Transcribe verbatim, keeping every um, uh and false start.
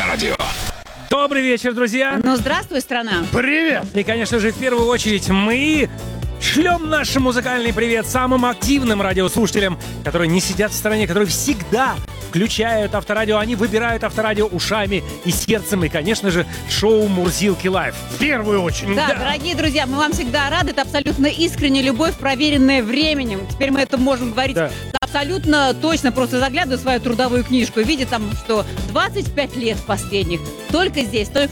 Авторадио. Добрый вечер, друзья. Ну, здравствуй, страна. Привет. И, конечно же, в первую очередь мы шлем наш музыкальный привет самым активным радиослушателям, которые не сидят в стороне, которые всегда включают Авторадио. Они выбирают Авторадио ушами и сердцем. И, конечно же, шоу «Мурзилки Лайв». В первую очередь. Да, Да. дорогие друзья, мы вам всегда рады. Это абсолютно искренняя любовь, проверенная временем. Теперь мы это можем говорить Да. абсолютно точно. Просто заглядывая в свою трудовую книжку и видя там, что двадцать пять лет последних только здесь, только